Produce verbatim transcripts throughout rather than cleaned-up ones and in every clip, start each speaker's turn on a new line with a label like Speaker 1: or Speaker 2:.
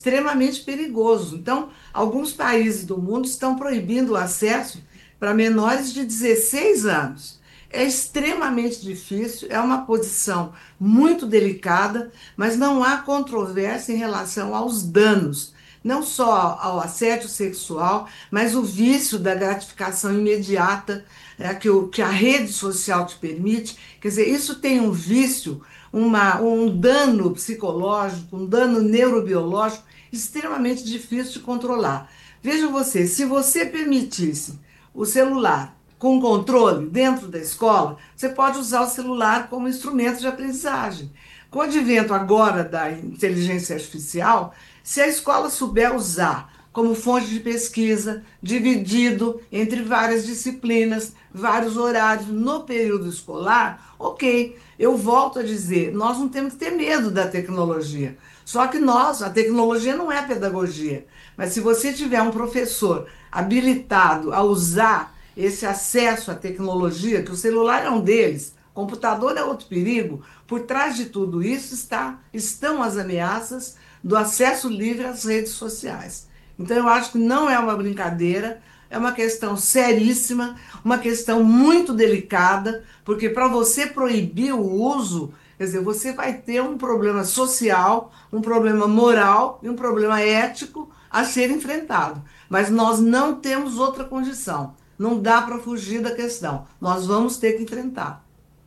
Speaker 1: extremamente perigoso. Então, alguns países do mundo estão proibindo o acesso para menores de dezesseis anos. É extremamente difícil, é uma posição muito delicada, mas não há controvérsia em relação aos danos, não só ao assédio sexual, mas o vício da gratificação imediata, é, que, o, que a rede social te permite. Quer dizer, isso tem um vício, uma, um dano psicológico, um dano neurobiológico extremamente difícil de controlar. Veja você, se você permitisse o celular com controle dentro da escola, você pode usar o celular como instrumento de aprendizagem. Com o advento agora da inteligência artificial, se a escola souber usar como fonte de pesquisa, dividido entre várias disciplinas, vários horários no período escolar, ok. Eu volto a dizer, nós não temos que ter medo da tecnologia. Só que nós, a tecnologia não é pedagogia. Mas se você tiver um professor habilitado a usar esse acesso à tecnologia, que o celular é um deles, computador é outro perigo, por trás de tudo isso está, estão as ameaças do acesso livre às redes sociais. Então, eu acho que não é uma brincadeira, é uma questão seríssima, uma questão muito delicada, porque para você proibir o uso, quer dizer, você vai ter um problema social, um problema moral e um problema ético a ser enfrentado. Mas nós não temos outra condição. Não dá para fugir da questão. Nós vamos ter que enfrentar.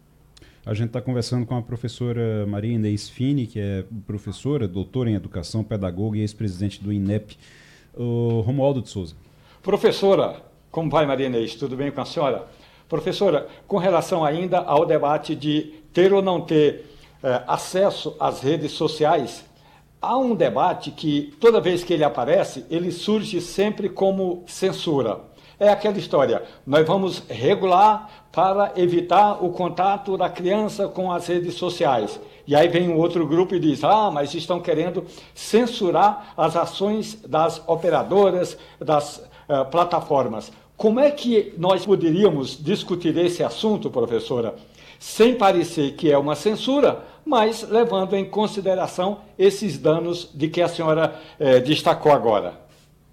Speaker 2: A gente está conversando com a professora Maria Inês Fini, que é professora, doutora em educação, pedagoga e ex-presidente do INEP. O Romualdo de Souza.
Speaker 3: Professora, como vai, Maria Inês? Tudo bem com a senhora? Professora, com relação ainda ao debate de ter ou não ter eh, acesso às redes sociais, há um debate que, toda vez que ele aparece, ele surge sempre como censura. É aquela história, nós vamos regular para evitar o contato da criança com as redes sociais. E aí vem um outro grupo e diz, ah, mas estão querendo censurar as ações das operadoras, das uh, plataformas. Como é que nós poderíamos discutir esse assunto, professora, sem parecer que é uma censura, mas levando em consideração esses danos de que a senhora eh, destacou agora?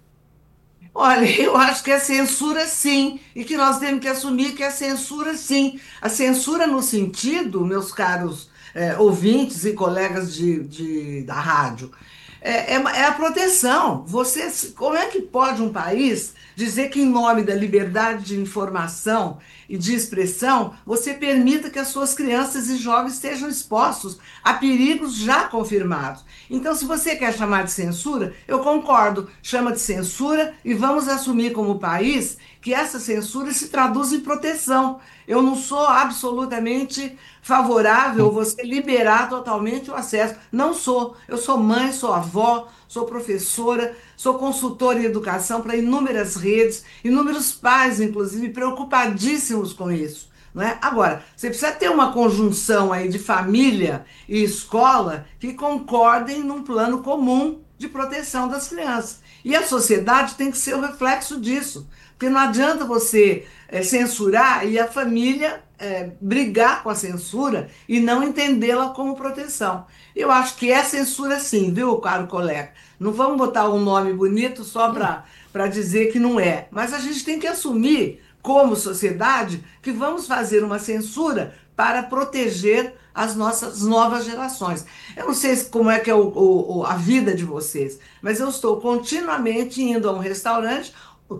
Speaker 1: Olha, eu acho que é censura sim, e que nós temos que assumir que é censura sim. A censura no sentido, meus caros eh, ouvintes e colegas de, de- da rádio, é, é uma- é a proteção. Você, como é que pode um país dizer que, em nome da liberdade de informação e de expressão, você permita que as suas crianças e jovens estejam expostos a perigos já confirmados? Então, se você quer chamar de censura, eu concordo, chama de censura e vamos assumir como país que essa censura se traduz em proteção. Eu não sou absolutamente favorável a você liberar totalmente o acesso. Não sou. Eu sou mãe, sou avó, sou professora, sou consultora em educação para inúmeras redes, inúmeros pais, inclusive, preocupadíssimos com isso. Não é? Agora, você precisa ter uma conjunção aí de família e escola que concordem num plano comum de proteção das crianças. E a sociedade tem que ser o reflexo disso, porque não adianta você eh, censurar e a família eh, brigar com a censura e não entendê-la como proteção. Eu acho que é censura sim, viu, caro colega? Não vamos botar um nome bonito só para para dizer que não é, mas a gente tem que assumir como sociedade, que vamos fazer uma censura para proteger as nossas novas gerações. Eu não sei como é que é o, o- a vida de vocês, mas eu estou continuamente indo a um restaurante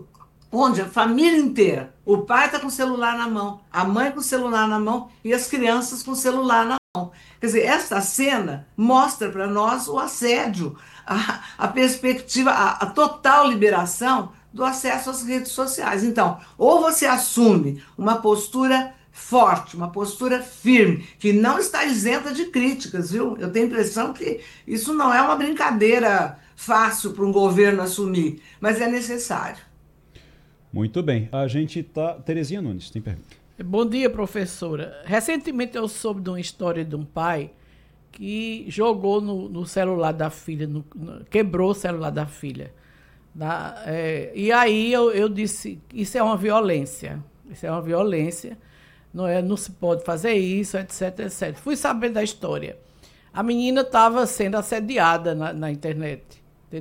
Speaker 1: onde a família inteira, o pai está com o celular na mão, a mãe com o celular na mão e as crianças com o celular na mão. Quer dizer, esta cena mostra para nós o assédio, a, a perspectiva, a, a total liberação do acesso às redes sociais. Então, ou você assume uma postura forte, uma postura firme, que não está isenta de críticas, viu? Eu tenho a impressão que isso não é uma brincadeira fácil para um governo assumir, mas é necessário.
Speaker 2: Muito bem. A gente tá. Terezinha Nunes, tem pergunta.
Speaker 4: Bom dia, professora. Recentemente eu soube de uma história de um pai que jogou no, no celular da filha, no- no- quebrou o celular da filha. Da- é, e aí eu, eu disse, isso é uma violência, isso é uma violência, não, é, não se pode fazer isso, etc, etcétera. Fui saber da história. A menina estava sendo assediada na, na internet.